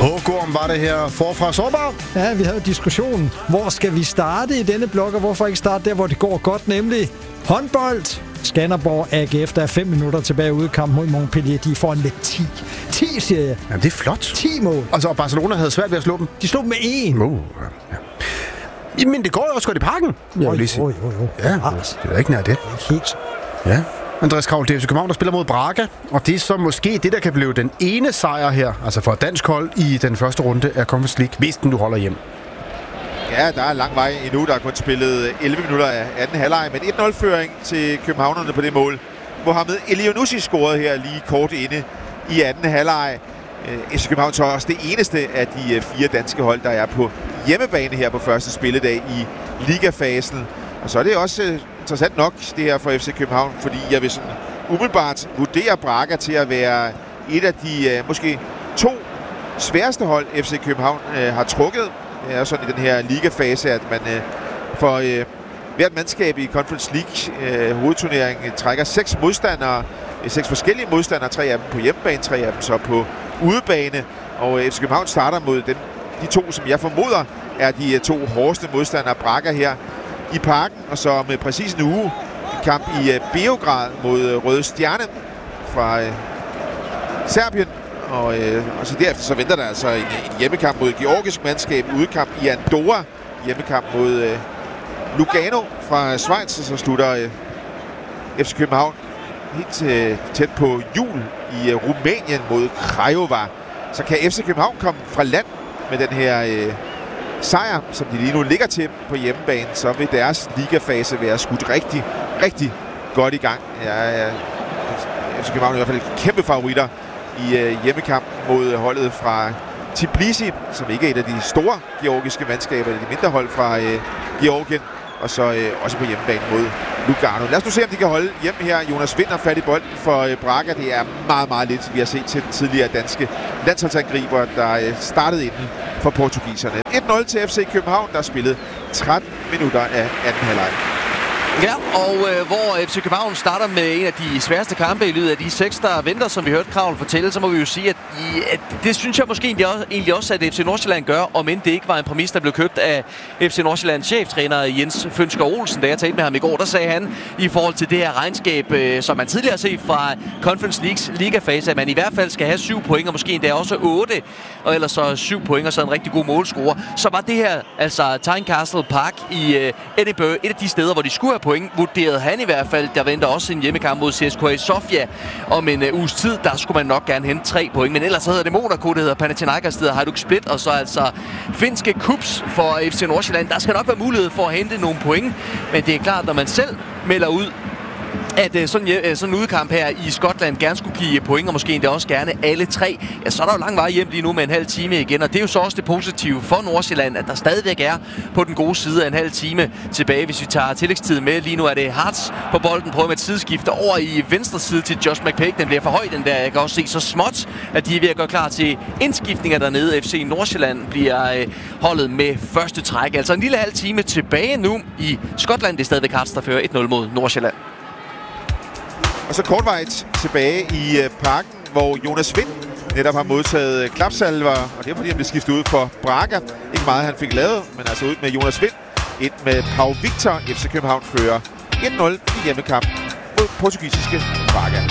Hågorm var det her forfra sårbar. Ja, vi havde diskussionen. Hvor skal vi starte i denne blok, og hvorfor ikke starte der, hvor det går godt, nemlig håndbold. Skanderborg AGF, der er 5 minutter tilbage ude i kamp mod Montpellier. De får en med 10. 10, siger jeg. Jamen, det er flot. 10 mål. Altså, og Barcelona havde svært ved at slå dem. De slog dem med 1. Ja. Men det går jo også godt i parken. Jo. Ja, det er da ikke nær det. Helt. Ja. Andreas Kravl, det er FC København, der spiller mod Braga, og det er så måske det, der kan blive den ene sejr her, altså for et dansk hold i den første runde af Conference League, hvis den du holder hjem. Ja, der er lang vej endnu. Der er kun spillet 11 minutter af anden halvleg, men 1-0-føring til københavnerne på det mål. Mohamed Elyounoussi scorede her lige kort inde i anden halvleg. FC København så også det eneste af de 4 danske hold, der er på hjemmebane her på første spilledag i ligafasen. Og så er det også interessant nok, det her for FC København, fordi jeg vil sådan umiddelbart vurdere Braga til at være et af de måske 2 sværeste hold, FC København har trukket. Det er sådan i den her ligafase, at man for hvert mandskab i Conference League hovedturneringen trækker 6 modstandere, 6 forskellige modstandere, 3 af dem på hjemmebane, 3 af dem så på udebane. Og FC København starter mod de 2, som jeg formoder er de 2 hårdeste modstandere, Braga her i parken, og så med præcis en uge en kamp i Beograd mod Røde Stjerne fra Serbien. Og så derefter så venter der altså en hjemmekamp mod georgisk mandskab, udekamp i Andorra, hjemmekamp mod Lugano fra Schweiz, og så slutter FC København helt tæt på jul i Rumænien mod Craiova. Så kan FC København komme fra land med den her sejr, som de lige nu ligger til på hjemmebane, så vil deres ligafase være skudt rigtig, rigtig godt i gang. FC København er i hvert fald kæmpe favoritter i hjemmekamp mod holdet fra Tbilisi, som ikke er et af de store georgiske mandskaber, eller de mindre hold fra Georgien, og så også på hjemmebane mod Lugano. Lad os nu se, om de kan holde hjem her. Jonas Vind har fat i bolden for Braga. Det er meget, meget lidt, vi har set til den tidligere danske landsholdsangriber, der startede inden for portugiserne. 1-0 til FC København, der har spillet 13 minutter af anden halvleg. Ja, og hvor FC København starter med en af de sværeste kampe i løbet af de 6, der venter, som vi hørte Kravl fortælle, så må vi jo sige, at det synes jeg måske egentlig også, at FC Nordsjælland gør, om end det ikke var en præmis, der blev købt af FC Nordsjællands cheftræner Jens Fønsker Olsen. Da jeg talte med ham i går, der sagde han i forhold til det her regnskab, som man tidligere har set fra Conference Leagues ligafase, at man i hvert fald skal have 7 point, og måske endda også 8, og ellers så 7 point, og så en rigtig god målscorer. Så var det her, altså Tynecastle Park i Edinburgh, et af de steder, hvor de skulle have point, vurderede han i hvert fald. Der venter også en hjemmekamp mod CSKA Sofia om en uges tid. Der skulle man nok gerne hente 3 point. Men ellers så hedder det Monaco, det hedder Panathinaikos, det hedder Hajduk Split, og så altså finske kups for FC Nordsjælland. Der skal nok være mulighed for at hente nogle point, men det er klart, når man selv melder ud, at sådan en udkamp her i Skotland gerne skulle give point, og måske endda også gerne alle 3, ja, så er der jo lang vej hjem lige nu med en halv time igen, og det er jo så også det positive for Nordsjælland, at der stadigvæk er på den gode side af en halv time tilbage, hvis vi tager tillægstid med. Lige nu er det Hartz på bolden, prøver med et sideskifte over i venstre side til Josh McPake. Den bliver for høj, den der. Jeg kan også se så småt, at de er ved at gøre klar til indskiftninger dernede. FC Nordsjælland bliver holdet med første træk. Altså en lille halv time tilbage nu i Skotland. Det er stadigvæk Hartz, der fører 1-0 mod Nordsjælland. Og så kortvejt tilbage i parken, hvor Jonas Vind netop har modtaget klapsalver, og det er fordi, han blev skiftet ud for Braga. Ikke meget, han fik lavet, men altså ud med Jonas Vind. Et med Pau Victor. FC København fører 1-0 i hjemmekamp mod portugisiske Braga.